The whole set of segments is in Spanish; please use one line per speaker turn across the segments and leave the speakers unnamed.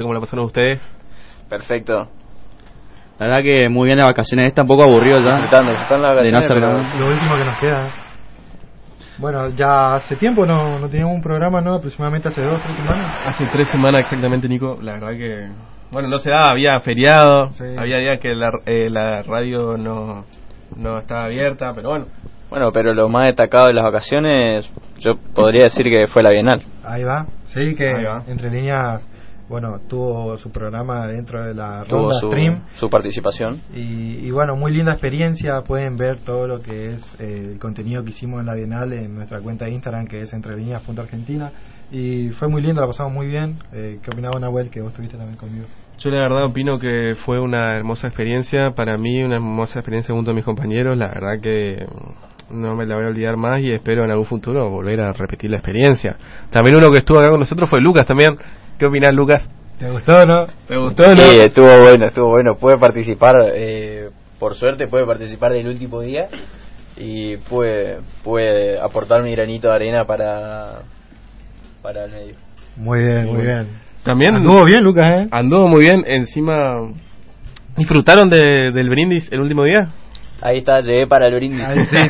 ¿Cómo la pasaron ustedes?
Perfecto.
La verdad que muy bien de vacaciones, está un poco aburrido ya.
Disfrutando las vacaciones.
De no hacer nada.
Lo último que nos queda. Bueno, ya hace tiempo no teníamos un programa, ¿no? Aproximadamente hace 2 o 3 semanas.
Hace 3 semanas exactamente, Nico. La verdad que... Bueno, no se daba, había feriado, sí. Había días que la radio no estaba abierta, pero bueno.
Bueno, pero lo más destacado de las vacaciones, yo podría decir que fue la Bienal.
Ahí va, sí, que entre líneas, bueno, tuvo su programa dentro de la ronda stream.
Su participación.
Y bueno, muy linda experiencia, pueden ver todo lo que es el contenido que hicimos en la Bienal en nuestra cuenta de Instagram, que es entrelíneas.argentina. Y fue muy lindo, la pasamos muy bien. ¿Qué opinaba Nahuel, que vos estuviste también conmigo?
Yo la verdad opino que fue una hermosa experiencia, para mí una hermosa experiencia junto a mis compañeros, la verdad que no me la voy a olvidar más y espero en algún futuro volver a repetir la experiencia. También uno que estuvo acá con nosotros fue Lucas también. ¿Qué opinás, Lucas?
¿Te gustó, no?
¿Te gustó, no?
Sí, estuvo bueno, pude participar, por suerte pude participar del último día y pude aportar mi granito de arena para el medio.
Muy bien.
También
anduvo bien, Lucas,
anduvo muy bien. Encima, ¿disfrutaron del brindis el último día?
Ahí está, llegué para el brindis.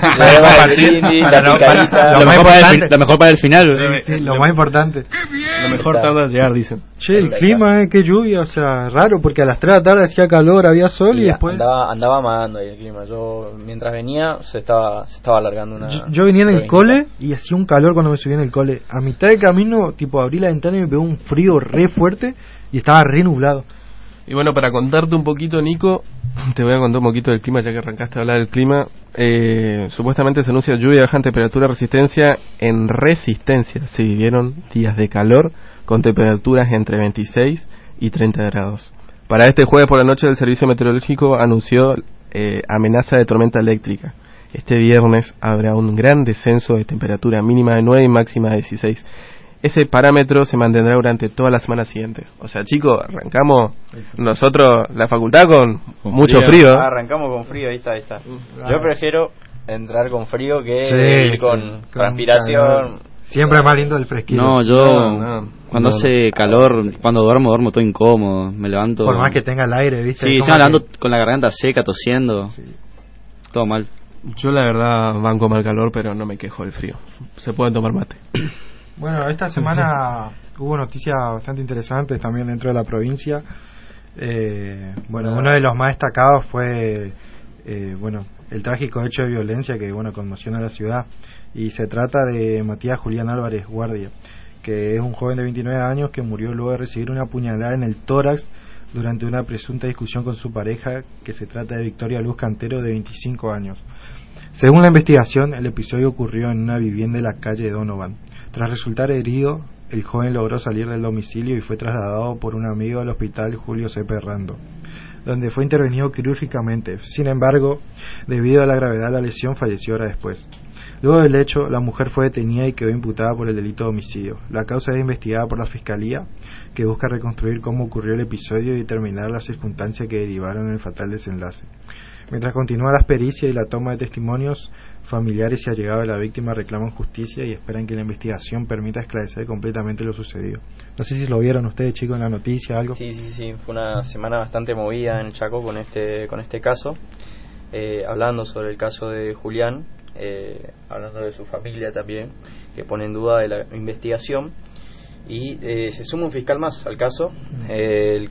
Lo mejor para el final.
Lo más importante.
Lo mejor tarda en llegar, dicen.
Che, el clima, qué lluvia, o sea, raro, porque a las 3 de la tarde hacía calor, había sol y después...
Andaba amagando ahí el clima. Yo, mientras venía, se estaba alargando una...
Yo venía en el cole y hacía un calor cuando me subí en el cole. A mitad de camino, tipo, abrí la ventana y me pegó un frío re fuerte y estaba re nublado.
Y bueno, para contarte un poquito, Nico, te voy a contar un poquito del clima, ya que arrancaste a hablar del clima. Supuestamente se anuncia lluvia, baja temperatura, resistencia. En Resistencia se vivieron días de calor con temperaturas entre 26 y 30 grados. Para este jueves por la noche el Servicio Meteorológico anunció amenaza de tormenta eléctrica. Este viernes habrá un gran descenso de temperatura mínima de 9 y máxima de 16. Ese parámetro se mantendrá durante toda la semana siguiente. O sea, chicos, arrancamos nosotros la facultad con mucho frío.
Arrancamos con frío, ahí está. Yo prefiero entrar con frío que ir con transpiración.
Siempre es más lindo el fresquito.
No, cuando hace calor, cuando duermo todo incómodo. Me levanto...
Por más que tenga el aire, ¿viste?
Sí, se me levanto con la garganta seca, tosiendo. Sí. Todo mal.
Yo la verdad banco mal calor, pero no me quejo del frío. Se pueden tomar mate.
Bueno, esta semana hubo noticias bastante interesantes también dentro de la provincia. Uno de los más destacados fue el trágico hecho de violencia que conmociona a la ciudad. Y se trata de Matías Julián Álvarez Guardia, que es un joven de 29 años que murió luego de recibir una puñalada en el tórax durante una presunta discusión con su pareja, que se trata de Victoria Luz Cantero, de 25 años. Según la investigación, el episodio ocurrió en una vivienda de la calle Donovan. Tras resultar herido, el joven logró salir del domicilio y fue trasladado por un amigo al hospital Julio C. Perrando, donde fue intervenido quirúrgicamente. Sin embargo, debido a la gravedad de la lesión, falleció horas después. Luego del hecho, la mujer fue detenida y quedó imputada por el delito de homicidio. La causa es investigada por la Fiscalía, que busca reconstruir cómo ocurrió el episodio y determinar las circunstancias que derivaron en el fatal desenlace. Mientras continúa las pericias y la toma de testimonios, familiares y allegados de la víctima reclaman justicia y esperan que la investigación permita esclarecer completamente lo sucedido. No sé si lo vieron ustedes, chicos, en la noticia, algo.
Sí, fue una semana bastante movida en el Chaco con este caso, hablando sobre el caso de Julián, hablando de su familia también, que pone en duda de la investigación, y se suma un fiscal más al caso, el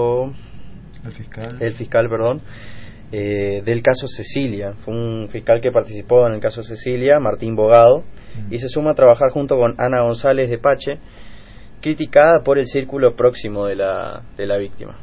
fiscal, del caso Cecilia. Fue un fiscal que participó en el caso Cecilia, Martín Bogado, y se suma a trabajar junto con Ana González de Pache, criticada por el círculo próximo de la víctima.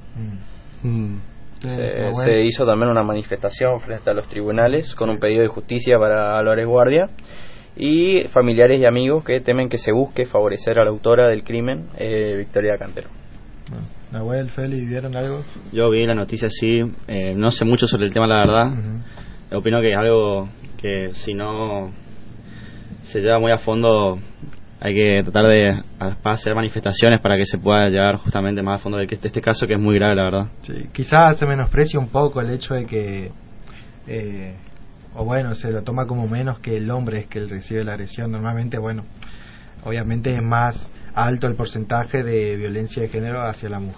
Se hizo también una manifestación frente a los tribunales con un pedido de justicia para Álvarez Guardia, y familiares y amigos que temen que se busque favorecer a la autora del crimen, Victoria Cantero.
Nahuel, Feli, ¿vieron algo?
Yo vi la noticia, sí. No sé mucho sobre el tema, la verdad. Opino que es algo que, si no se lleva muy a fondo, hay que tratar de hacer manifestaciones para que se pueda llegar justamente más a fondo de este caso, que es muy grave, la verdad.
Sí, quizás se menosprecia un poco el hecho de que se lo toma como menos que el hombre es que él recibe la agresión. Normalmente, obviamente es más alto el porcentaje de violencia de género hacia la mujer.